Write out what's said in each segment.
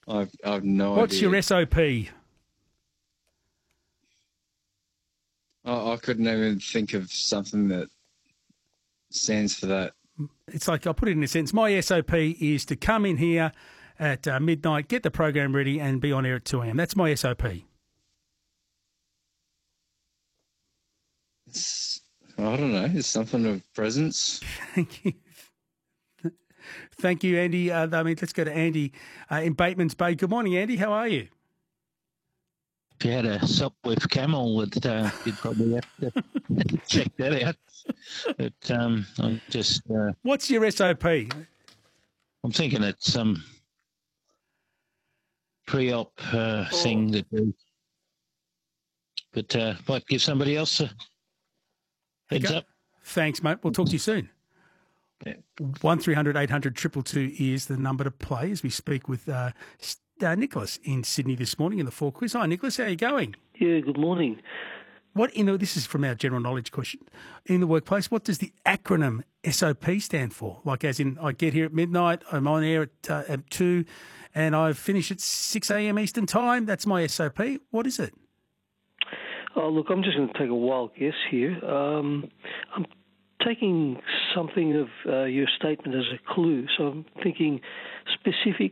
I've no What's idea. your SOP? I couldn't even think of something that stands for that. It's like, I'll put it in a sentence. My SOP is to come in here at midnight, get the program ready, and be on air at 2 a.m. That's my SOP. I don't know. It's something of presence. Thank you. Thank you, Andy. Let's go to Andy in Bateman's Bay. Good morning, Andy. How are you? If you had a Sopwith Camel, you'd probably have to check that out. But I'm just... What's your SOP? I'm thinking it's some pre-op thing to do. But might give somebody else a heads up. Thanks, mate. We'll talk to you soon. Yeah. 1300 800 222 is the number to play as we speak with Nicholas in Sydney this morning in the 4 quiz. Hi, Nicholas. How are you going? Yeah, good morning. This is from our general knowledge question. In the workplace, what does the acronym SOP stand for? Like, as in, I get here at midnight, I'm on air at 2, and I finish at 6 a.m. Eastern Time. That's my SOP. What is it? Oh, look, I'm just going to take a wild guess here. I'm taking something of your statement as a clue, so I'm thinking specific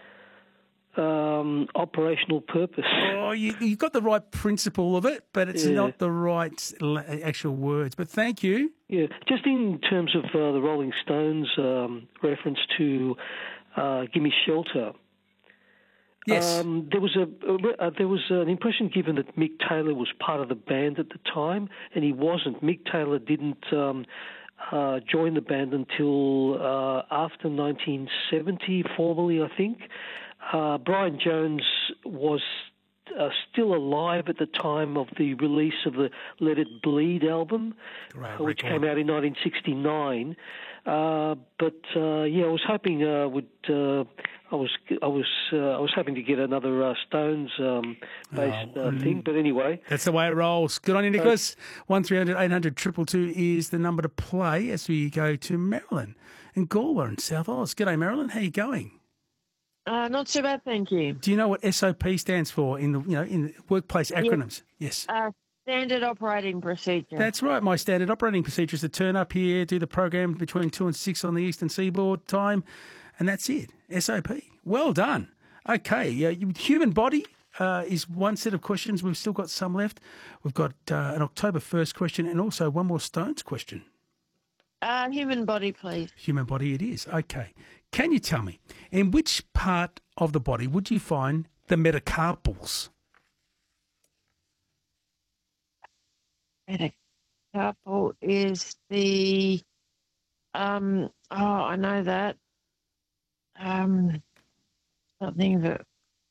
operational purpose. Oh, you've got the right principle of it, but it's not the right actual words. But thank you. Yeah, just in terms of the Rolling Stones reference to "Gimme Shelter." Yes. There was an impression given that Mick Taylor was part of the band at the time, and he wasn't. Mick Taylor didn't join the band until after 1970, formally, I think. Brian Jones was still alive at the time of the release of the Let It Bleed album, which came out in 1969. I was hoping I was hoping to get another Stones based thing, but anyway, that's the way it rolls. Good on you, Nicholas. 1300 800 222 is the number to play as we go to Marilyn and Galway in South Oz. G'day, Marilyn. How are you going? Not too bad, thank you. Do you know what SOP stands for in the workplace acronyms? Yes. Standard operating procedure. That's right. My standard operating procedure is to turn up here, do the program between 2 and 6 on the Eastern Seaboard time, and that's it. SOP. Well done. Okay. Human body is one set of questions. We've still got some left. We've got an October 1st question and also one more Stones question. Human body, please. Human body it is. Okay. Can you tell me, in which part of the body would you find the metacarpals? Metacarpal is the... I know that. Something that...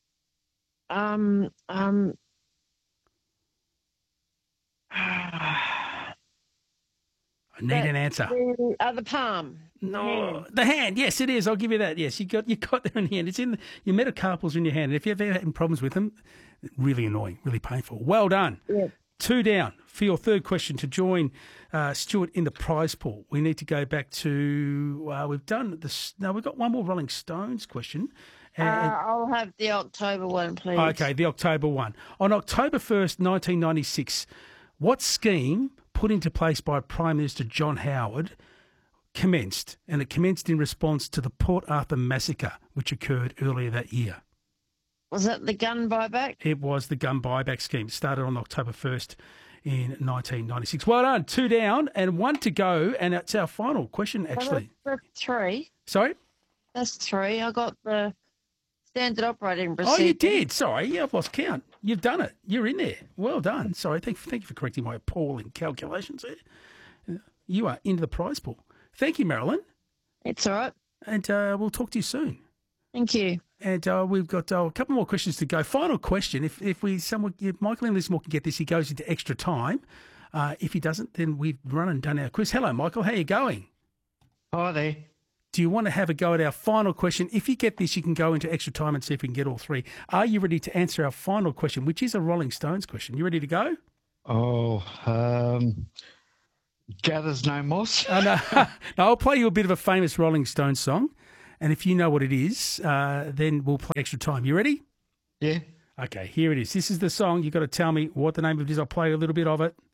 I need an answer. The palm. No, the hand. Yes, it is. I'll give you that. Yes, you got there in the hand. It's in your metacarpals in your hand. And if you've ever had problems with them, really annoying, really painful. Well done. Yeah. 2 down for your third question to join Stuart in the prize pool. We need to go back to we've done this. No, we've got one more Rolling Stones question. I'll have the October one, please. Okay, the October one. On October 1st, 1996, what scheme put into place by Prime Minister John Howard commenced? And it commenced in response to the Port Arthur massacre, which occurred earlier that year. Was that the gun buyback? It was the gun buyback scheme. It started on October 1st in 1996. Well done. 2 down and 1 to go. And it's our final question, actually. That's 3. Sorry? That's 3. I got the standard operating procedure. Oh, you did. Sorry. Yeah, I've lost count. You've done it. You're in there. Well done. Sorry. Thank you for correcting my appalling calculations there. You are into the prize pool. Thank you, Marilyn. It's all right. And we'll talk to you soon. Thank you. And we've got a couple more questions to go. Final question: if Michael and Lismore can get this, he goes into extra time. If he doesn't, then we've run and done our quiz. Hello, Michael. How are you going? Hi there. Do you want to have a go at our final question? If you get this, you can go into extra time and see if we can get all 3. Are you ready to answer our final question, which is a Rolling Stones question? You ready to go? Gathers no moss. No, I'll play you a bit of a famous Rolling Stones song, And if you know what it is, then we'll play extra time. You ready? Yeah. Okay, here it is. This is the song. You've got to tell me what the name of it is. I'll play a little bit of it.